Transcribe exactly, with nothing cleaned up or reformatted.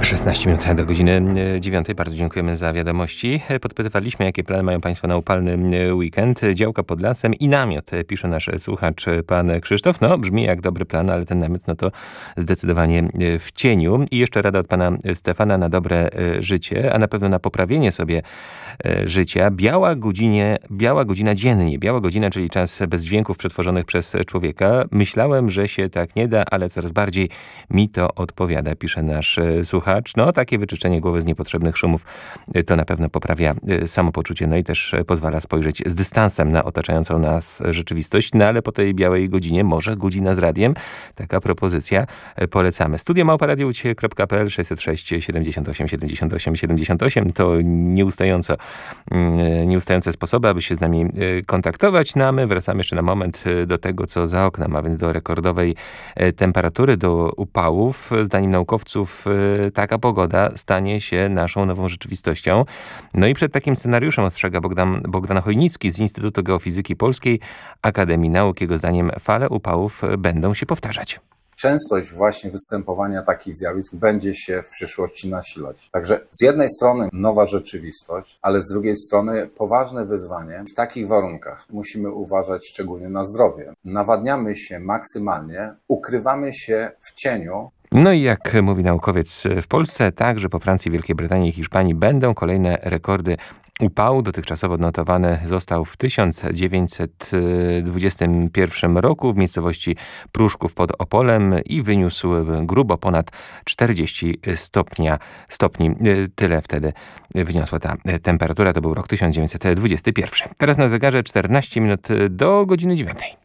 szesnaście minut do godziny dziewiątej. Bardzo dziękujemy za wiadomości. Podpytywaliśmy, jakie plany mają Państwo na upalny weekend. Działka pod lasem i namiot, pisze nasz słuchacz, pan Krzysztof. No, brzmi jak dobry plan, ale ten namiot, no to zdecydowanie w cieniu. I jeszcze rada od pana Stefana na dobre życie, a na pewno na poprawienie sobie życia. Biała godzinie, biała godzina dziennie. Biała godzina, czyli czas bez dźwięków przetworzonych przez człowieka. Myślałem, że się tak nie da, ale coraz bardziej mi to odpowiada, pisze nasz słuchacz. No, takie wyczyszczenie głowy z niepotrzebnych szumów to na pewno poprawia samopoczucie, no i też pozwala spojrzeć z dystansem na otaczającą nas rzeczywistość. No ale po tej białej godzinie może godzina z radiem. Taka propozycja polecamy. Studio małpa radio u ciebie kropka p l sześćset sześć siedemdziesiąt osiem siedemdziesiąt osiem siedemdziesiąt osiem to nieustająco, nieustające sposoby, aby się z nami kontaktować. No a my wracamy jeszcze na moment do tego, co za oknem, a więc do rekordowej temperatury, do upałów. Zdaniem naukowców taka pogoda stanie się naszą nową rzeczywistością. No i przed takim scenariuszem ostrzega Bogdan, Bogdan Chojnicki z Instytutu Geofizyki Polskiej Akademii Nauk. Jego zdaniem fale upałów będą się powtarzać. Częstość właśnie występowania takich zjawisk będzie się w przyszłości nasilać. Także z jednej strony nowa rzeczywistość, ale z drugiej strony poważne wyzwanie. W takich warunkach musimy uważać szczególnie na zdrowie. Nawadniamy się maksymalnie, ukrywamy się w cieniu. No i jak mówi naukowiec, w Polsce, także po Francji, Wielkiej Brytanii i Hiszpanii będą kolejne rekordy upału. Dotychczasowo odnotowany został w tysiąc dziewięćset dwudziestym pierwszym roku w miejscowości Pruszków pod Opolem i wyniósł grubo ponad czterdzieści stopnia, stopni. Tyle wtedy wyniosła ta temperatura. To był rok tysiąc dziewięćset dwudziesty pierwszy. Teraz na zegarze czternaście minut do godziny dziewiątej.